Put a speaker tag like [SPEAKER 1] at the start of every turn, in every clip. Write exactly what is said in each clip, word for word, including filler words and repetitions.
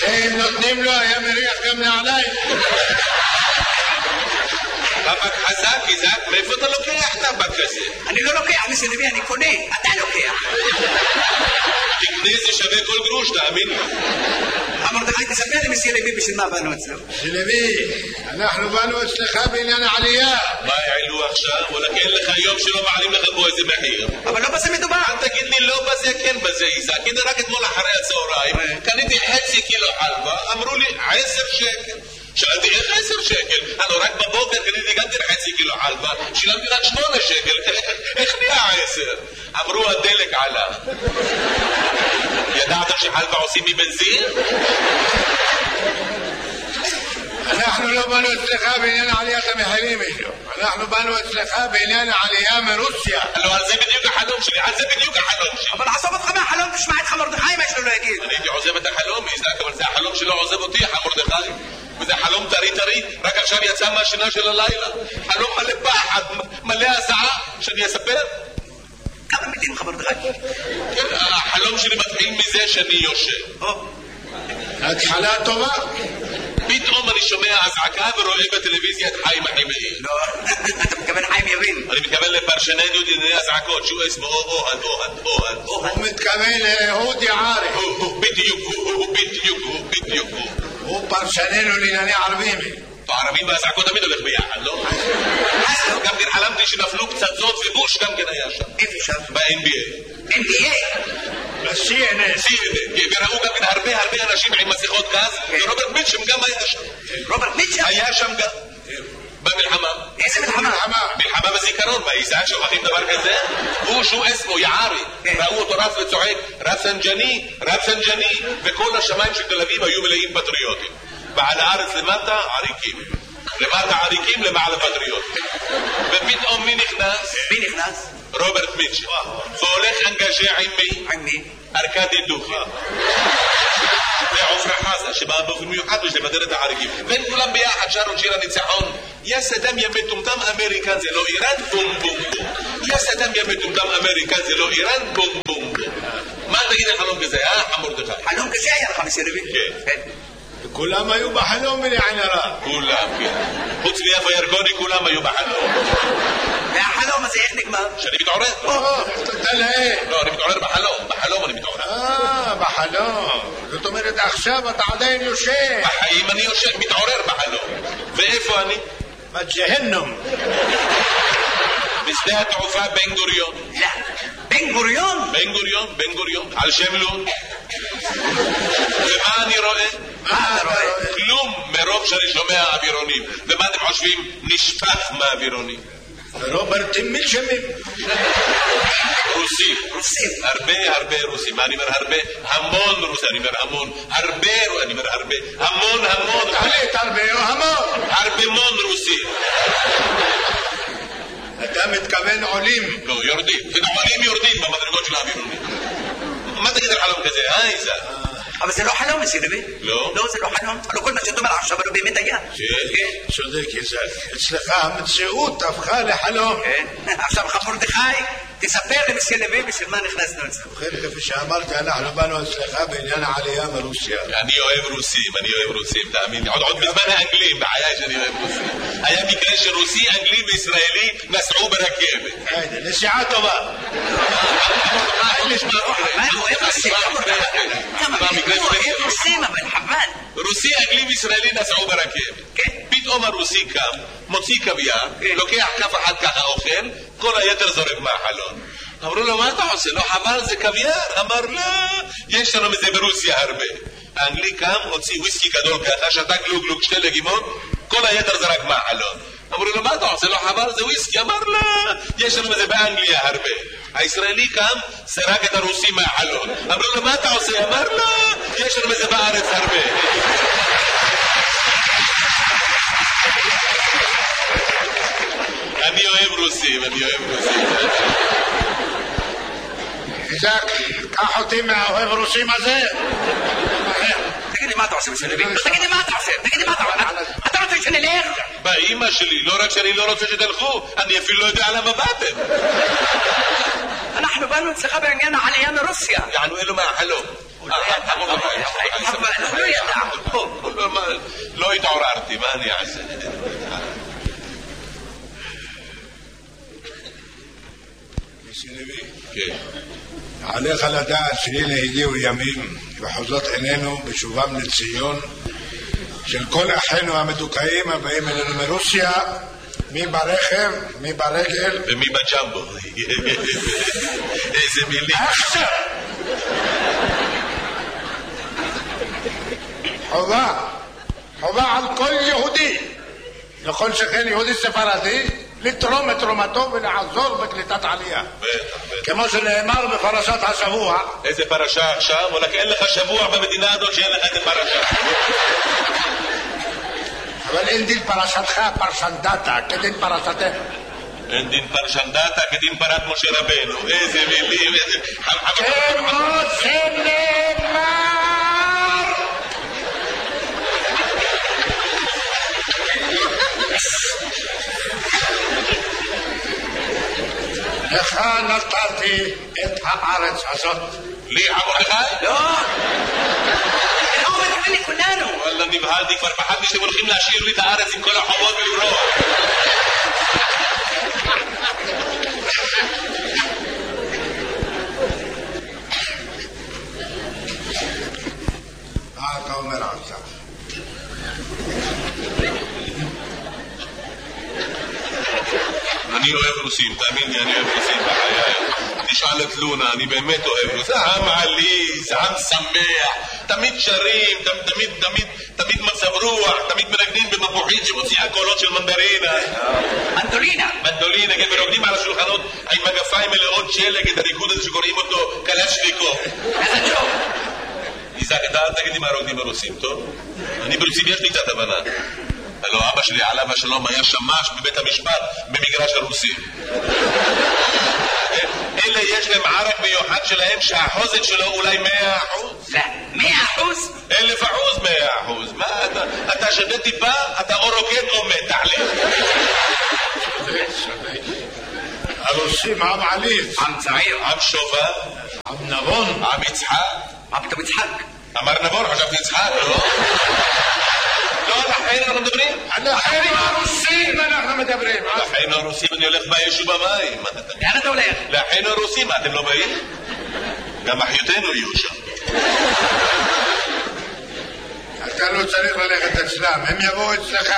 [SPEAKER 1] ايه نותנים לו היה מריח גם נעליים.
[SPEAKER 2] טבק חזק, איזק, מאיפה אתה לוקח טבק כזה?
[SPEAKER 3] אני לא לוקח, מסי לוי, אני קונה, אתה לוקח.
[SPEAKER 2] תקנה זה שווה כל גרוש, תאמין לי.
[SPEAKER 3] מרדכי, תספר לי מסי לוי בשביל מה באנו אצלו.
[SPEAKER 1] מסי לוי, אנחנו באנו אצלך בעניין העלייה.
[SPEAKER 2] מה העלו עכשיו? וואלה, אין לך יום שלא מעלים לך פה איזה מחיר.
[SPEAKER 3] אבל לא בזה מדובר.
[SPEAKER 2] אל תגיד לי לא בזה, כן בזה, איזק. הנה רק אתמול אחרי הצהריים, קניתי חצי קילו חלבה, אמרו לי עשר שקל. שאלתי איך עשר שקל? הלו רק בבוקר קניתי גם כן חצי קילו חלבה, שילמתי רק שמונה שקל, איך נהיה עשר? אמרו הדלק עלה. ידעת שחלבה עושים מבנזין?
[SPEAKER 1] אנחנו לא באנו אצלך בעניין עליית המחירים, אנחנו באנו אצלך בעניין העלייה מרוסיה.
[SPEAKER 2] הלו על זה בדיוק החלום שלי, על זה בדיוק החלום שלי.
[SPEAKER 3] אבל עזוב אותך מהחלום, תשמע את מרדכי מה יש לו להגיד.
[SPEAKER 2] אני הייתי עוזב את החלום, איזק, אבל זה החלום שלא עוזב אותי, מרדכי. וזה חלום טרי טרי, רק עכשיו יצא מהשינה של הלילה. חלום מלא פחד, מלא הזעה, שאני אספר?
[SPEAKER 3] כמה מילים לך מרדכי?
[SPEAKER 2] כן, החלום שלי מתחיל מזה שאני יושב.
[SPEAKER 1] התחלה טובה.
[SPEAKER 2] פתאום אני שומע אזעקה ורואה בטלוויזיה את חיים החימאי.
[SPEAKER 3] לא, אתה מתכוון חיים יבין.
[SPEAKER 2] אני מתכוון לפרשננו דיני אזעקות, שהוא אסמו אוהד, אוהד, אוהד.
[SPEAKER 1] הוא מתכוון לאהוד יערי.
[SPEAKER 2] הוא בדיוק, הוא בדיוק, הוא בדיוק.
[SPEAKER 1] הוא פרשננו לענייני ערבים.
[SPEAKER 2] הערבים והאזעקות תמיד הולך ביחד, לא? גם כן חלמתי שנפלו פצצות ובוש גם כן היה שם.
[SPEAKER 3] איפה שם?
[SPEAKER 2] ב-אן בי איי.
[SPEAKER 3] אן בי איי?
[SPEAKER 1] ב-סי אן אן.
[SPEAKER 2] סי אן אן, וראו גם כן הרבה הרבה אנשים עם מסכות גז, ורוברט מיטשם גם היה שם.
[SPEAKER 3] רוברט מיטשם?
[SPEAKER 2] היה שם גם. במלחמה.
[SPEAKER 3] איזה מלחמה?
[SPEAKER 2] מלחמה בזיכרון, מה איזה שוכחים דבר כזה? הוא שהוא אסמו יערי, ראו אותו רץ וצועק רפסנג'ני, רפסנג'ני, וכל השמיים של תל אביב היו מלאים פטריוטים. ועל הארץ למטה עריקים, למטה עריקים למעלה פטריוטים. ופתאום מי נכנס?
[SPEAKER 3] מי נכנס?
[SPEAKER 2] רוברט מיטשם. והולך אנגז'ה עם מי?
[SPEAKER 3] עם מי?
[SPEAKER 2] ארקדי דוכין. ועופרה חזה שבאה באופן מיוחד בשביל לבדר את העריקים. והם כולם ביחד שרו שיר הניצחון. יא סדאם יא מטומטם אמריקה זה לא איראן בום בום בום. יא סדאם יא מטומטם אמריקה זה לא איראן בום בום בום. מה תגיד לחלום כזה, אה מרדכי?
[SPEAKER 3] חלום כזה היה לך מסי לוי?
[SPEAKER 2] כן.
[SPEAKER 1] כולם היו בחלום בלעין הרע.
[SPEAKER 2] כולם, כן. חוץ מיפה ירקוני כולם היו בחלום.
[SPEAKER 3] והחלום הזה איך נגמר?
[SPEAKER 2] שאני מתעורר.
[SPEAKER 1] אתה לאה.
[SPEAKER 2] לא, אני מתעורר בחלום. בחלום אני מתעורר.
[SPEAKER 1] אה, בחלום. זאת אומרת עכשיו אתה עדיין יושב.
[SPEAKER 2] בחיים אני יושב, מתעורר בחלום. ואיפה אני?
[SPEAKER 1] בג'הנום.
[SPEAKER 2] בשדה התעופה בן גוריון.
[SPEAKER 3] לא. בן גוריון?
[SPEAKER 2] בן גוריון, בן גוריון. על שם לוד. ומה אני רואה?
[SPEAKER 3] מה אתה רואה?
[SPEAKER 2] כלום מרוב שאני שומע אווירונים. ומה אתם חושבים? נשפך מהאווירונים.
[SPEAKER 1] רוברטים מיטשמים.
[SPEAKER 2] רוסים.
[SPEAKER 3] רוסים.
[SPEAKER 2] הרבה הרבה רוסים. מה אני אומר הרבה? המון רוסים. אני אומר המון. הרבה, אני אומר הרבה. המון המון.
[SPEAKER 1] תחליט הרבה או המון.
[SPEAKER 2] הרבה מון רוסים.
[SPEAKER 1] אתה מתכוון עולים.
[SPEAKER 2] לא, יורדים. עולים יורדים במדרגות של האווירונים. מה תגיד על חלום כזה? אה, איזה?
[SPEAKER 3] אבל זה לא חלום מסי לוי.
[SPEAKER 2] לא.
[SPEAKER 3] לא, זה לא חלום. הלוא כל מה שאתה אומר עכשיו לא באמת היה.
[SPEAKER 2] כן.
[SPEAKER 1] צודק יזק. אצלך המציאות הפכה לחלום.
[SPEAKER 3] כן. עכשיו מרדכי, תספר למסי לוי בשביל מה נכנסנו אצלך.
[SPEAKER 1] ובכן, כפי שאמרתי, אנחנו באנו אצלך בעניין העלייה מרוסיה.
[SPEAKER 2] אני אוהב רוסים, אני אוהב רוסים, תאמין לי. עוד בזמן האנגלים, בחיי שאני אוהב רוסים. היה מקרה שרוסי, אנגלי וישראלי נסעו ברכבת.
[SPEAKER 1] נסיעה טובה.
[SPEAKER 3] הוא אוהב רוסים. כמה הוא אוהב רוסים, אבל חבל.
[SPEAKER 2] רוסי, אנגלי וישראלי נסעו ברכבת. פתאום הרוסי קם, מוציא קוויאר, לוקח כף אחד ככה אוכל, כל היתר זורק מהחלון. אמרו לו, מה אתה עושה? לא חבל, זה קוויאר. אמר, לא, יש לנו מזה ברוסיה הרבה. האנגלי קם, הוציא וויסקי גדול ככה, שתה גלוג גלוג שתי לגימות, כל היתר זרק מהחלון. אמרו לו, מה אתה עושה? לא חבל, זה וויסקי. אמר, לא, יש לנו מזה באנגליה הרבה. הישראלי קם, זרק את הרוסי מהחלון. אמרו לו, מה אתה עושה? אמר, לא, יש לנו מזה בארץ הרבה. אני אוהב רוסים, אני אוהב רוסים.
[SPEAKER 1] איזק, קח אותי מהאוהב רוסים הזה.
[SPEAKER 3] תגיד לי מה אתה עושה מסי לוי? תגיד לי מה אתה עושה? תגיד לי מה אתה עושה? אתה רוצה שנלך?
[SPEAKER 2] באמא שלי, לא רק שאני לא רוצה שתלכו, אני אפילו לא יודע למה באתם.
[SPEAKER 3] אנחנו באנו אצלך בעניין העלייה מרוסיה.
[SPEAKER 2] יענו אלו מהחלום.
[SPEAKER 3] אנחנו לא ידע.
[SPEAKER 2] לא התעוררתי, מה אני אעשה?
[SPEAKER 1] סינבי,
[SPEAKER 2] כן.
[SPEAKER 1] עליך לדעת שהנה הגיעו ימים וחוזות עינינו בשובם לציון של כל אחינו המדוכאים הבאים אלינו מרוסיה, מי ברכב, מי ברגל
[SPEAKER 2] ומי בג'מבו. איזה מילים.
[SPEAKER 1] עכשיו חובה חובה על כל יהודי, לכל שכן יהודי ספרדי, לתרום את תרומתו ולעזור בקליטת עלייה, כמו שנאמר בפרשת השבוע.
[SPEAKER 2] איזה פרשה עכשיו? וואלכ, אין לך שבוע במדינה הזאת שאין לך איזה פרשה.
[SPEAKER 1] אבל אין דין פרשתך פרשנדתה כדין פרשתך.
[SPEAKER 2] אין דין פרשנדתה כדין פרת משה רבנו. איזה מילים, איזה...
[SPEAKER 1] כמו שנאמר לך נתתי את הארץ הזאת.
[SPEAKER 2] לי המרדכי?
[SPEAKER 3] לא! איך הוא מתכוון לכולנו?
[SPEAKER 2] וואלה, נבהלתי, כבר פחדתי שאתם הולכים להשאיר לי את הארץ עם כל החובות ולברוח.
[SPEAKER 1] מה אתה אומר עכשיו?
[SPEAKER 2] אני אוהב רוסים, תאמין לי, אני אוהב רוסים בחיי. תשאל את לונה, אני באמת אוהב רוסים. זה עם עליז, עם שמח, תמיד שרים, תמיד, תמיד, תמיד מצב רוח, תמיד מנגנים במפוחית שמוציאה קולות של מנדרינה.
[SPEAKER 3] מנדולינה.
[SPEAKER 2] מנדולינה, כן, ורוקדים על השולחנות עם מגפיים מלאות שלג, את הריקוד הזה שקוראים אותו קלצ'ניקוב.
[SPEAKER 3] איזה ג'וב.
[SPEAKER 2] איזק, אתה אל תגידי מה רוקדים ברוסים, טוב? אני ברוסים יש לי קצת הבנה. הלוא אבא שלי עליו השלום היה שמש בבית המשפט במגרש הרוסים. אלה יש להם ערק מיוחד שלהם שהחוזת שלו אולי מאה אחוז.
[SPEAKER 3] לא, מאה אחוז?
[SPEAKER 2] אלף אחוז מאה אחוז. מה אתה, אתה שווה טיפה, אתה או רוקד או מת, תחליט.
[SPEAKER 1] הרוסים עם עליז,
[SPEAKER 3] עם צעיר.
[SPEAKER 2] עם שובל,
[SPEAKER 1] עם נבון,
[SPEAKER 2] עם יצחק.
[SPEAKER 3] מה פתאום יצחק?
[SPEAKER 2] אמר נבון, חשבתי יצחק, לא? לא, לכן אנחנו מדברים.
[SPEAKER 1] אנחנו הרוסים אנחנו מדברים.
[SPEAKER 2] לכן הרוסים אני הולך באש ובמים.
[SPEAKER 3] לאן אתה הולך?
[SPEAKER 2] לכן הרוסים, אתם לא באים? גם אחיותינו יהיו שם.
[SPEAKER 1] אתה לא צריך ללכת אצלם, הם יבואו אצלך.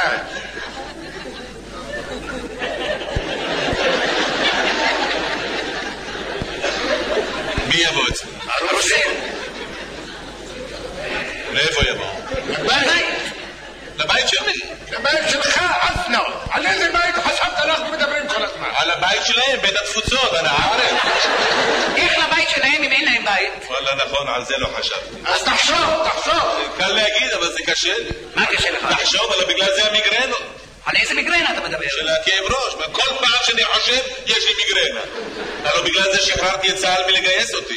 [SPEAKER 2] מי יבוא אצלם?
[SPEAKER 3] הרוסים.
[SPEAKER 2] לאיפה יבואו?
[SPEAKER 1] לבית.
[SPEAKER 2] לבית שלי.
[SPEAKER 1] לבית שלך, אסנו. על איזה בית חשבת אנחנו מדברים כל הזמן?
[SPEAKER 2] על הבית שלהם, בית התפוצות, על הארץ.
[SPEAKER 3] איך לבית שלהם אם אין להם בית?
[SPEAKER 2] וואלה, נכון, על זה לא חשבתי.
[SPEAKER 1] אז תחשוב, תחשוב.
[SPEAKER 2] קל להגיד, אבל זה קשה.
[SPEAKER 3] מה קשה לך?
[SPEAKER 2] תחשוב, אבל בגלל זה המיגרנו.
[SPEAKER 3] על איזה מיגרנה אתה מדבר?
[SPEAKER 2] של הכאב ראש. כל פעם שאני חושב, יש לי מיגרנה. הלוא בגלל זה שחררתי את צה"ל מלגייס אותי.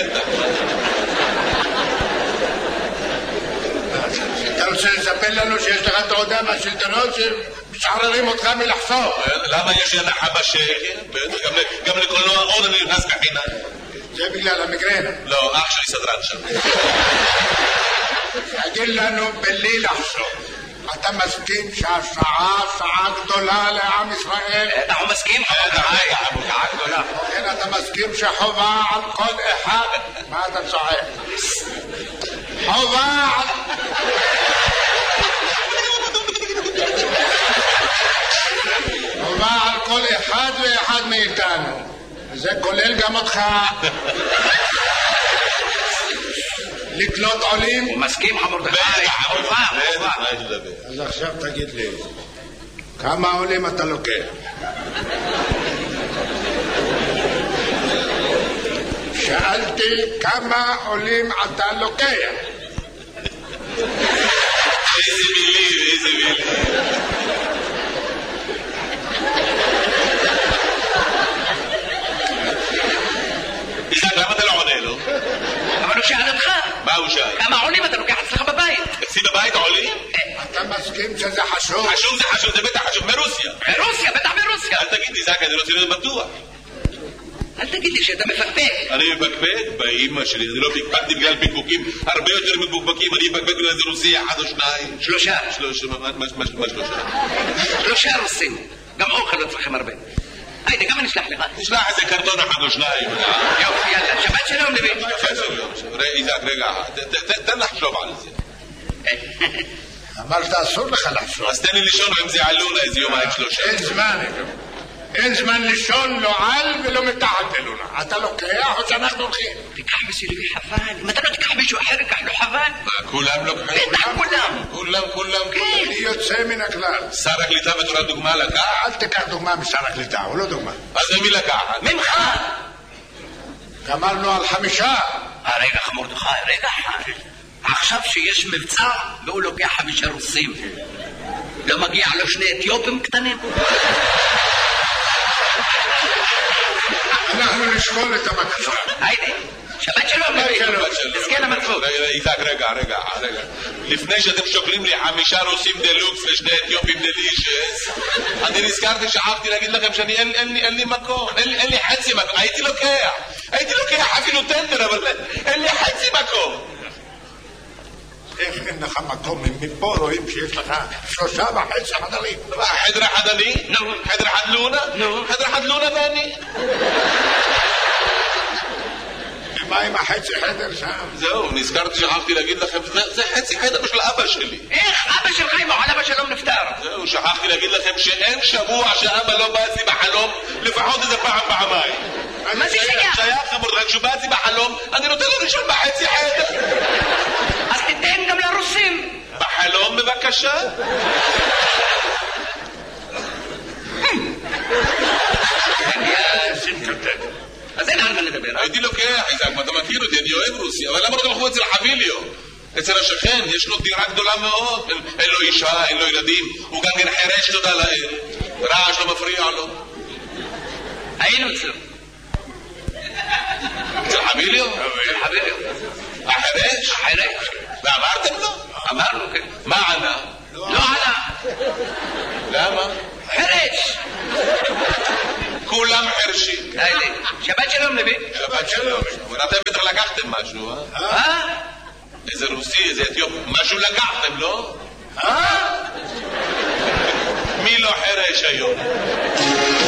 [SPEAKER 1] אתה רוצה לספר לנו שיש לך תעודה מהשלטונות שמשחררים אותך מלחשוב?
[SPEAKER 2] למה יש לי הנחה בשקל? גם לקולנוע עוד אני נכנס בחינם.
[SPEAKER 1] זה בגלל המיגרנה.
[SPEAKER 2] לא, אח שלי סדרן שם.
[SPEAKER 1] תגיד לנו בלי לחשוב, אתה מסכים שהשעה שעה גדולה לעם ישראל?
[SPEAKER 3] אנחנו מסכים? שעה גדולה.
[SPEAKER 1] כן, אתה מסכים שחובה על כל אחד? מה אתה צועק? חובה על... חובה על כל אחד ואחד מאיתנו, זה כולל גם אותך, לקלוט עולים.
[SPEAKER 3] הוא מסכים חמורדכי, חובה, חובה.
[SPEAKER 1] אז עכשיו תגיד לי, כמה עולים אתה לוקח? שאלתי כמה עולים אתה לוקח.
[SPEAKER 2] איזה מילים, איזה מילים. איזק, למה אתה לא עונה לו?
[SPEAKER 3] אבל הוא שאל אותך.
[SPEAKER 2] מה הוא שאל?
[SPEAKER 3] כמה עולים אתה לוקח אצלך בבית?
[SPEAKER 2] אצלי בבית עולים?
[SPEAKER 1] אתה מסכים שזה חשוב?
[SPEAKER 2] חשוב זה חשוב, זה בטח חשוב, מרוסיה.
[SPEAKER 3] ברוסיה, בטח ברוסיה.
[SPEAKER 2] אל תגיד, איזק, אני רוצה להיות בטוח.
[SPEAKER 3] אל תגיד לי שאתה מפקפק.
[SPEAKER 2] אני מפקפק? באמא שלי, אני לא פקפקתי בגלל פקפוקים הרבה יותר מפוקפקים, אני מפקפק בגלל איזה רוסי אחד או שניים.
[SPEAKER 3] שלושה.
[SPEAKER 2] שלושה, מה שלושה?
[SPEAKER 3] שלושה רוסים. גם אוכל לא צריכים הרבה. היידה, גם אני אשלח לך.
[SPEAKER 2] תשלח איזה קרטון אחד או שניים.
[SPEAKER 3] יופי, יאללה, שבת שלום לוי.
[SPEAKER 2] שבת שלום. איזק, רגע, תן לחשוב על זה.
[SPEAKER 1] אמרת אסור לך לחשוב.
[SPEAKER 2] אז תן לי לישון עם זה עלונה איזה יומיים שלושה.
[SPEAKER 1] אין זמן, אין זמן לישון לא על ולא מתחת אלונה. אתה לוקח או שאנחנו הולכים?
[SPEAKER 3] תיקח מסי לוי חבל. אם אתה לא תיקח מישהו אחר, תיקח לו חבל.
[SPEAKER 2] כולם לוקחים?
[SPEAKER 3] בטח כולם.
[SPEAKER 2] כולם, כולם, כולם.
[SPEAKER 1] אני יוצא מן הכלל.
[SPEAKER 2] שר הקליטה בתור דוגמה לקח?
[SPEAKER 1] אל תיקח דוגמה משר הקליטה, הוא לא דוגמה.
[SPEAKER 2] אז ממי לקחת?
[SPEAKER 3] ממך.
[SPEAKER 1] גמרנו על חמישה.
[SPEAKER 3] רגע, מרדכי, רגע אחד. עכשיו שיש מבצע והוא לוקח חמישה רוסים, לא מגיע לו שני אתיופים קטנים?
[SPEAKER 1] אנחנו נשקול את הבקשה.
[SPEAKER 3] היידה, שבת שלום. תזכה למצוות.
[SPEAKER 2] איזק, רגע, רגע, רגע. לפני שאתם שוקלים לי חמישה רוסים דלוקס ושני אתיופים דלישס, אני נזכרתי, שכחתי להגיד לכם שאני אין לי מקום, אין לי חצי מקום. הייתי לוקח, הייתי לוקח אפילו טנדר, אבל אין לי חצי מקום.
[SPEAKER 1] איך אין לך מקום? מפה רואים שיש לך שלושה וחצי חדרים.
[SPEAKER 2] חדר אחד אני? חדר אחד לונה? חדר אחד לונה ואני?
[SPEAKER 1] מה עם החצי חדר שם?
[SPEAKER 2] זהו, נזכרתי, שכחתי להגיד לכם, זה חצי חדר של אבא שלי.
[SPEAKER 3] איך? אבא שלך עם על אבא שלום נפטר.
[SPEAKER 2] זהו, שכחתי להגיד לכם שאין שבוע שאבא לא בא אצלי בחלום, לפחות איזה פעם פעמיים.
[SPEAKER 3] מה זה שייך?
[SPEAKER 2] שייך, מרדכי, כשהוא בא אצלי בחלום, אני נותן לו לישון בחצי חדר.
[SPEAKER 3] אז תיתן גם לרוסים.
[SPEAKER 2] בחלום בבקשה.
[SPEAKER 3] אז אין על מה לדבר.
[SPEAKER 2] הייתי לוקח, איזק, אתה מכיר אותי, אני אוהב רוסי, אבל למה לא תלכו אצל חביליו? אצל השכן, יש לו דירה גדולה מאוד, אין לו אישה, אין לו ילדים, הוא גם כן חרש, תודה לאל, רעש לא מפריע לו.
[SPEAKER 3] היינו אצלו.
[SPEAKER 2] אצל חביליו?
[SPEAKER 3] אצל חביליו.
[SPEAKER 2] החרש?
[SPEAKER 3] החרש.
[SPEAKER 2] ואמרתם לו?
[SPEAKER 3] אמרנו, כן.
[SPEAKER 2] מה ענה?
[SPEAKER 3] לא ענה.
[SPEAKER 2] למה?
[SPEAKER 3] חרש.
[SPEAKER 2] כולם חרשים.
[SPEAKER 3] שבת שלום לוי.
[SPEAKER 2] שבת שלום. ואתם בטח לקחתם משהו, אה?
[SPEAKER 3] אה?
[SPEAKER 2] איזה רוסי, איזה אתיופי, משהו לקחתם, לא?
[SPEAKER 3] אה?
[SPEAKER 2] מי לא חרש היום?